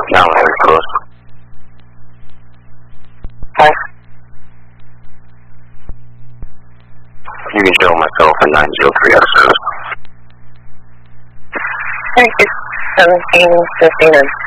Now very close. Hi. You can show myself at 903 out of service. Thank you. 1759.